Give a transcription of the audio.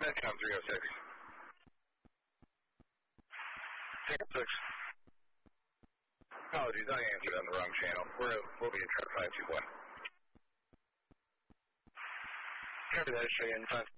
Centcom 306. Centcom 6. Apologies, I answered on the wrong channel. We'll be in truck 521. Copy that, Cheyenne 5.